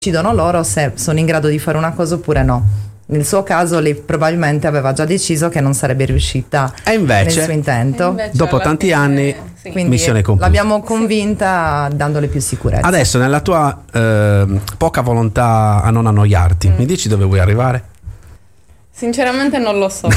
decidono loro se sono in grado di fare una cosa oppure no. Nel suo caso lei probabilmente aveva già deciso che non sarebbe riuscita e invece, nel suo intento. Dopo tanti anni, quindi missione compiuta. L'abbiamo convinta dandole più sicurezza. Adesso, nella tua poca volontà a non annoiarti, mi dici dove vuoi arrivare? Sinceramente non lo so.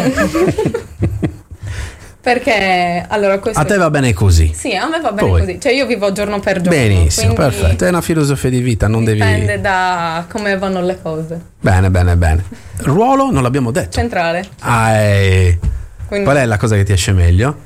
Perché allora questo a te va bene così? Sì, a me va bene così. Cioè io vivo giorno per giorno. Benissimo, perfetto. È una filosofia di vita, non dipende devi... da come vanno le cose. Bene, bene, bene. Ruolo non l'abbiamo detto. Centrale. Quindi... Qual è la cosa che ti esce meglio?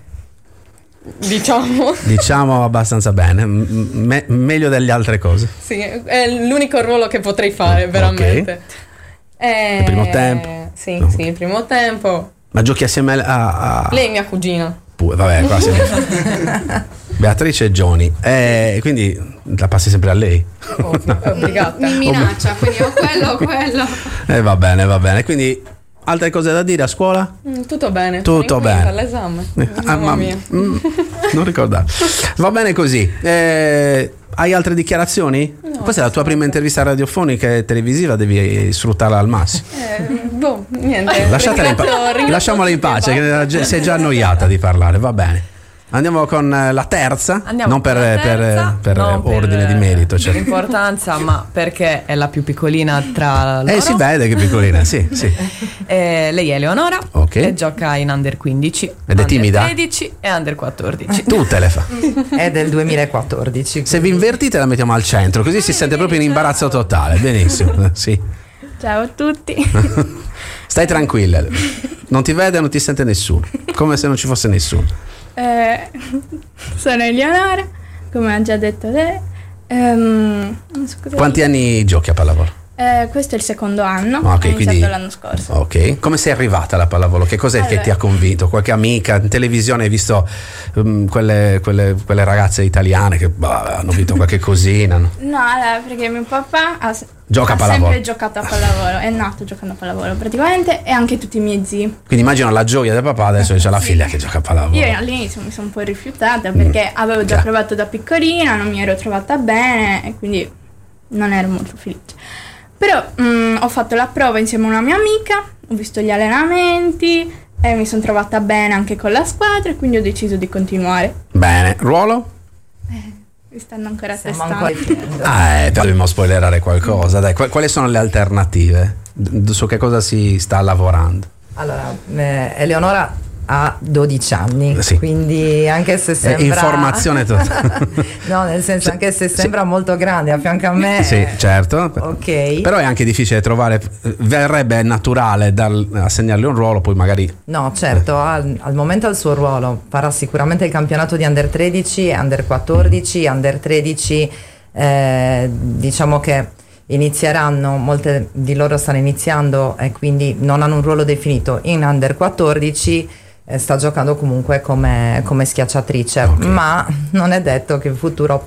Diciamo abbastanza bene, meglio delle altre cose. Sì, è l'unico ruolo che potrei fare, veramente. Il primo tempo? Sì, sì, il primo tempo. Ma giochi assieme a... Lei è mia cugina. Vabbè, quasi. Beatrice e Johnny. Quindi la passi sempre a lei? Obbligata. Mi minaccia, quindi o quello. Va bene, va bene. Quindi altre cose da dire a scuola? Tutto bene. Tutto bene. All'esame. Mamma mia. Non ricordavo. Va bene così. Hai altre dichiarazioni? No, questa è la tua prima intervista radiofonica e televisiva, devi sfruttarla al massimo. Niente. Lasciamola in pace, che si è già annoiata di parlare, va bene. Andiamo con la terza, non per ordine di merito, per importanza, ma perché è la più piccolina tra loro. Si vede che è piccolina, sì. Lei è Eleonora, e gioca in Under 15, ed è timida? Under 13 e Under 14. Tutte le fa. È del 2014. Se vi invertite la mettiamo al centro, così si sente proprio in imbarazzo totale. Benissimo, sì. Ciao a tutti. Stai tranquilla, non ti vede, non ti sente nessuno, come se non ci fosse nessuno. Sono Eleonora, come ha già detto lei. Non so cosa Quanti anni giochi a pallavolo? Questo è il secondo anno, ho iniziato l'anno scorso. Ok, come sei arrivata alla pallavolo? Che cos'è che ti ha convinto? Qualche amica in televisione hai visto quelle ragazze italiane che hanno vinto qualche cosina? No, perché mio papà ha sempre giocato a pallavolo, è nato giocando a pallavolo praticamente, e anche tutti i miei zii. Quindi immagino la gioia del papà, adesso c'è la figlia che gioca a pallavolo. Io all'inizio mi sono un po' rifiutata perché avevo già provato da piccolina, non mi ero trovata bene e quindi non ero molto felice. Però ho fatto la prova insieme a una mia amica, ho visto gli allenamenti e mi sono trovata bene anche con la squadra e quindi ho deciso di continuare. Bene, ruolo? Mi stanno ancora testando. Dobbiamo spoilerare qualcosa. Dai, quali sono le alternative? Su che cosa si sta lavorando? Allora, Eleonora ha 12 anni, quindi anche se sembra... Informazione totale. No, nel senso, anche se sembra molto grande a fianco a me... Sì, certo. Ok. Però è anche difficile trovare... Verrebbe naturale assegnarle un ruolo, poi magari... No, certo, al momento ha il suo ruolo. Farà sicuramente il campionato di Under 13, Under 14, Under 13, diciamo che inizieranno, molte di loro stanno iniziando e quindi non hanno un ruolo definito. In Under 14 sta giocando comunque come schiacciatrice, ma non è detto che in futuro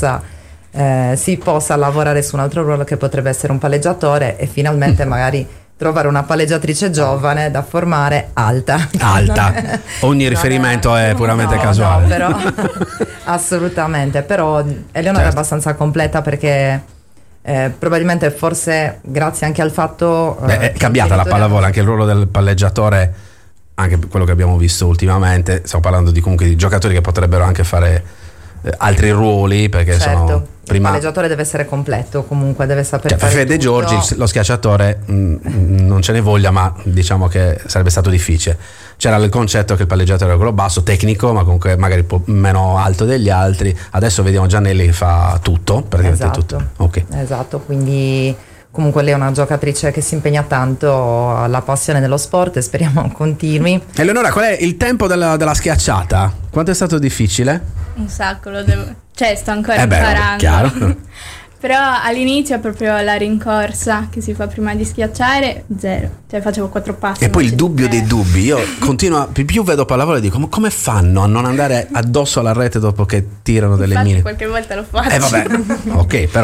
si possa lavorare su un altro ruolo che potrebbe essere un palleggiatore e finalmente magari trovare una palleggiatrice giovane da formare alta. Ogni riferimento è puramente casuale. No, però assolutamente, però Eleonora è abbastanza completa perché probabilmente forse grazie anche al fatto è cambiata la pallavolo, anche il ruolo del palleggiatore, anche quello che abbiamo visto ultimamente. Stiamo parlando comunque di giocatori che potrebbero anche fare altri ruoli, perché sono prima... Il palleggiatore deve essere completo, comunque deve sapere fare Fede tutto. Giorgi, lo schiacciatore non ce ne voglia, ma diciamo che sarebbe stato difficile. C'era il concetto che il palleggiatore era quello basso, tecnico, ma comunque magari un po' meno alto degli altri. Adesso vediamo Giannelli che fa tutto, praticamente tutto. Esatto, quindi comunque lei è una giocatrice che si impegna tanto, ha la passione dello sport e speriamo continui. Eleonora, qual è il tempo della schiacciata? Quanto è stato difficile? Un sacco, sto ancora imparando. Chiaro. Però all'inizio è proprio la rincorsa che si fa prima di schiacciare, 0. Cioè facevo 4 passi. E poi il dubbio dei dubbi. Io continuo, più vedo pallavolo e dico, ma come fanno a non andare addosso alla rete dopo che tirano delle mine? Qualche volta lo faccio. Vabbè, ok, però.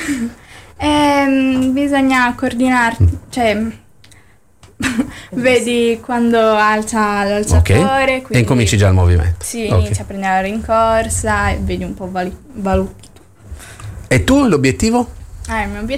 Bisogna coordinarti, cioè vedi quando alza l'alzatore, e incominci già il movimento. Sì, inizia a prendere la rincorsa e vedi un po' valuti. E tu l'obiettivo? Il mio